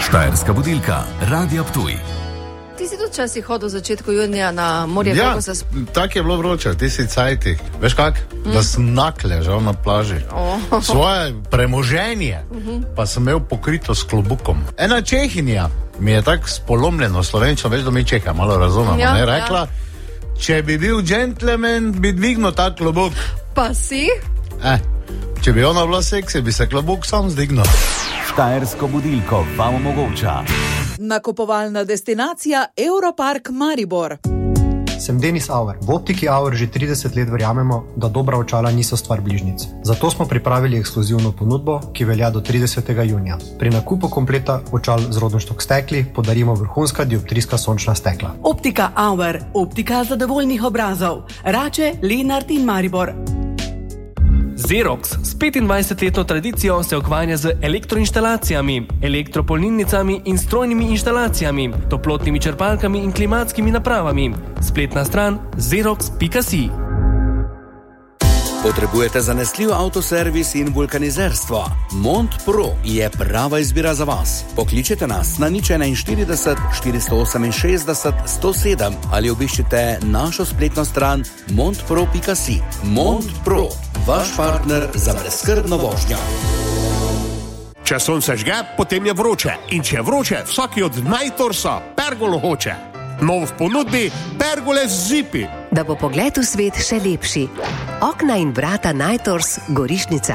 Štajerska budilka, Radio Ptuj. Ti si tudi časih hodil v začetku junija na morje? Ja, tako je bilo vroče, ti si cajti. Veš kak? Da sem nakležal na plaži. Svoje premoženje pa sem imel pokrito s klobukom. Ena Čehinja mi je tako spolomljeno slovenčno, veš, da mi Čeha malo razumemo, ne? Rekla, če bi bil džentlmen, bi dvignil ta klobuk. Pa si? Če bi ona bila seksi, bi se klobuk sam zdignil. Štajersko budilko vam omogoča nakupovalna destinacija Europark Maribor. Sem Denis Auer. V Optiki Auer že 30 let verjamemo, da dobra očala niso stvar bližnjic. Zato smo pripravili ekskluzivno ponudbo, ki velja do 30. junija. Pri nakupu kompleta očal z Rodenstock stekli podarimo vrhunska dioptrijska sončna stekla. Optika Auer, optika zadovoljnih obrazov. Rače, Lenart in Maribor. Xerox s 25-letno tradicijo se ukvarja z elektroinštalacijami, elektropolnilnicami in strojnimi inštalacijami, toplotnimi črpalkami in klimatskimi napravami. Spletna stran xerox.si. Potrebujete zanesljiv avtoservis in vulkanizerstvo? Mont Pro je prava izbira za vas. Pokličite nas na 041 468 107 ali obiščite našo spletno stran montpro.si. Mont Pro, vaš partner za brezskrbno vožnjo. Če sonce žge, potem je vroče. In če je vroče, vsaki od Nightorsa pergolo hoče. Nov v ponudbi pergole z zipi. Da bo pogled v svet še lepši. Okna in vrata Nightors Gorišnica.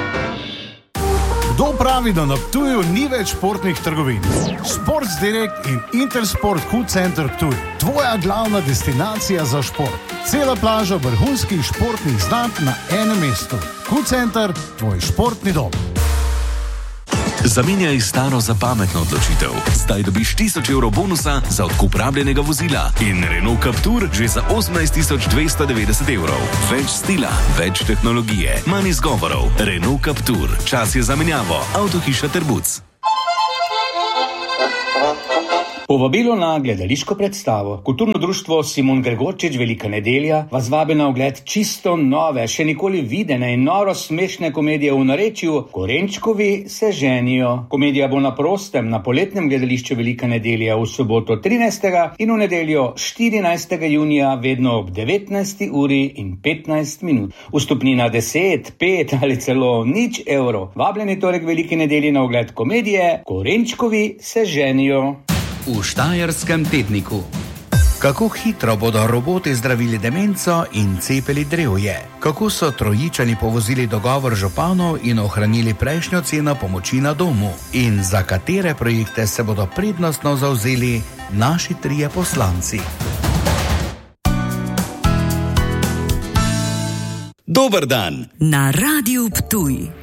Kdo pravi, da na Ptuju ni več športnih trgovin? Sports Direct in Intersport Q Center Ptuj. Tvoja glavna destinacija za šport. Cela plaža vrhunskih športnih znak na enem mestu. Q Center, tvoj športni dom. Zamenjaj staro za pametno odločitev. Zdaj dobiš 1000 evrov bonusa za odkup rabljenega vozila in Renault Captur že za 18 290 evrov. Več stila, več tehnologije, manj izgovorov. Renault Captur. Čas je za menjavo. Avtohiša Trbuc. Povabilo na gledališko predstavo. Kulturno društvo Simon Gregorčič Velika nedelja vas vabi na ogled čisto nove, še nikoli videne in noro smešne komedije v narečju Korenčkovi se ženijo. Komedija bo na prostem na poletnem gledališču Velika nedelja v soboto 13. in v nedeljo 14. junija vedno ob 19. uri in 15 minut. Vstopnina 10, 5 ali celo 0 evrov. Vabljeni torej k Veliki nedelji na ogled komedije Korenčkovi se ženijo. V Štajerskem tedniku. Kako hitro bodo roboti zdravili demenco in cepili drevje? Kako so Trojičani povozili dogovor županov in ohranili prejšnjo ceno pomoči na domu? In za katere projekte se bodo prednostno zavzeli naši 3 poslanci? Dober dan. Na Radiu Ptuj.